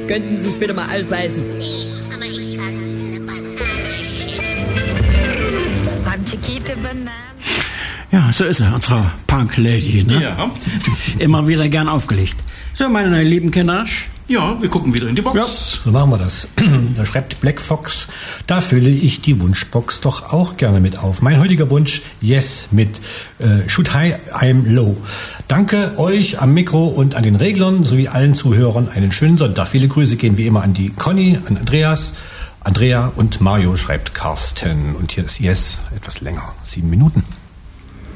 Könnten Sie sich bitte mal ausweisen? Nee, aber ich kann eine Banane schicken. Beim Chiquita Banane. Ja, so ist er, unsere Punk-Lady, ne? Ja. Immer wieder gern aufgelegt. So, meine lieben Kinder. Ja, wir gucken wieder in die Box. Ja, so machen wir das. Da schreibt Black Fox, da fülle ich die Wunschbox doch auch gerne mit auf. Mein heutiger Wunsch, Yes mit Shoot High, I'm Low. Danke euch am Mikro und an den Reglern sowie allen Zuhörern einen schönen Sonntag. Viele Grüße gehen wie immer an die Conny, an Andrea und Mario, schreibt Carsten. Und hier ist Yes etwas länger, 7 Minuten.